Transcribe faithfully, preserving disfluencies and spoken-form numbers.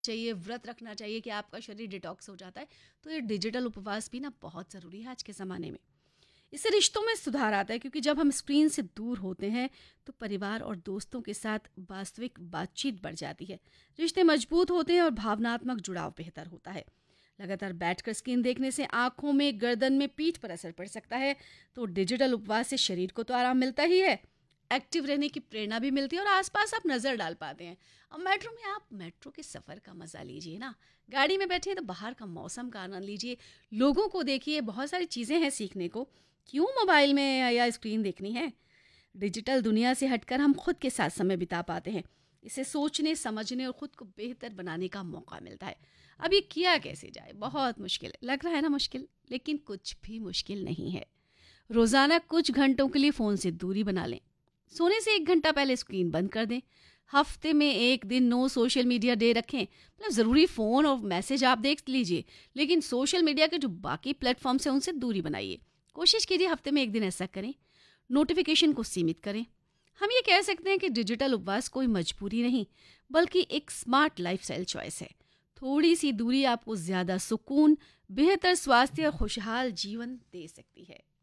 चाहिए, व्रत रखना चाहिए कि आपका शरीर डिटॉक्स हो जाता है। तो ये डिजिटल उपवास भी ना बहुत ज़रूरी है आज के ज़माने में। इससे रिश्तों में सुधार आता है, क्योंकि जब हम स्क्रीन से दूर होते हैं तो परिवार और दोस्तों के साथ वास्तविक बातचीत बढ़ जाती है। रिश्ते मजबूत होते हैं और भावनात्मक जुड़ाव बेहतर होता है। लगातार बैठकर स्क्रीन देखने से आंखों में, गर्दन में, पीठ पर असर पड़ सकता है। तो डिजिटल उपवास से शरीर को तो आराम मिलता ही है, एक्टिव रहने की प्रेरणा भी मिलती है और आसपास आप नज़र डाल पाते हैं। अब मेट्रो में आप मेट्रो के सफ़र का मज़ा लीजिए ना, गाड़ी में बैठिए तो बाहर का मौसम का आनंद लीजिए, लोगों को देखिए, बहुत सारी चीज़ें हैं सीखने को। क्यों मोबाइल में या, या स्क्रीन देखनी है? डिजिटल दुनिया से हटकर हम खुद के साथ समय बिता पाते हैं। इसे सोचने, समझने और खुद को बेहतर बनाने का मौका मिलता है। अब ये किया कैसे जाए? बहुत मुश्किल है। लग रहा है ना मुश्किल, लेकिन कुछ भी मुश्किल नहीं है। रोज़ाना कुछ घंटों के लिए फ़ोन से दूरी बना लें। सोने से एक घंटा पहले स्क्रीन बंद कर दें। हफ्ते में एक दिन नो सोशल मीडिया डे रखें। मतलब ज़रूरी फ़ोन और मैसेज आप देख लीजिए, लेकिन सोशल मीडिया के जो बाकी प्लेटफॉर्म्स हैं उनसे दूरी बनाइए। कोशिश कीजिए हफ्ते में एक दिन ऐसा करें। नोटिफिकेशन को सीमित करें। हम ये कह सकते हैं कि डिजिटल उपवास कोई मजबूरी नहीं, बल्कि एक स्मार्ट लाइफस्टाइल चॉइस है। थोड़ी सी दूरी आपको ज़्यादा सुकून, बेहतर स्वास्थ्य और खुशहाल जीवन दे सकती है।